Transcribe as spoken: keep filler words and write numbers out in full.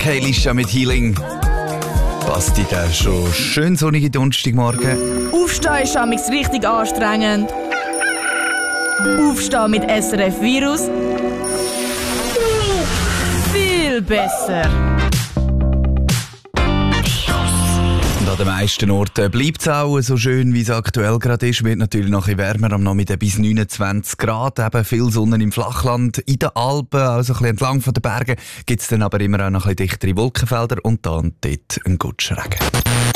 Kaylisha mit Healing. Passt dir der schon schön sonnige Donnerstagmorgen? Aufstehen ist amigs richtig anstrengend. Aufstehen mit S R F Virus? Viel besser. Und an den meisten Orten bleibt es auch so schön, wie es aktuell gerade ist. Wird natürlich noch ein bisschen wärmer, am Nachmittag bis neunundzwanzig Grad. Eben viel Sonne im Flachland, in den Alpen, also ein bisschen entlang von den Bergen, gibt es dann aber immer auch noch ein bisschen dichtere Wolkenfelder und dann dort einen Gutschregen.